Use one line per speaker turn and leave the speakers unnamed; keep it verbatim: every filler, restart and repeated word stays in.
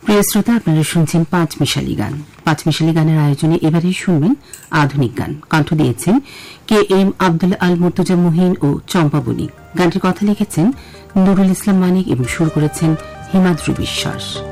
প্রিয় শ্রোতা, আপনারা শুনছেন পাঁচ মিশালি গান। পাঁচ মিশালি গানের আয়োজনে এবারে শুনবেন আধুনিক গান। কণ্ঠ দিয়েছেন কে এম আব্দুল আল মুর্তজা মুহিন ও চম্পা বণিক। গানটির কথা লিখেছেন নুরুল ইসলাম মানিক এবং সুর করেছেন হিমাদ্রি বিশ্বাস।